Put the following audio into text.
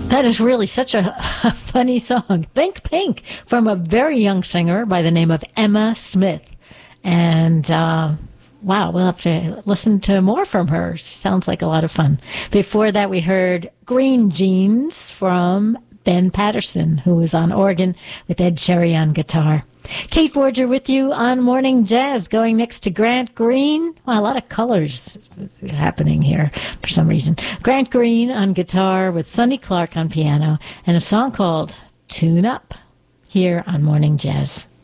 That is really such a funny song. Think Pink from a very young singer by the name of Emma Smith. And wow, we'll have to listen to more from her. She sounds like a lot of fun. Before that, we heard Green Jeans from Ben Patterson, who was on organ with Ed Cherry on guitar. Kate Borger with you on Morning Jazz, going next to Grant Green. Well, a lot of colors happening here for some reason. Grant Green on guitar with Sonny Clark on piano, and a song called Tune Up here on Morning Jazz.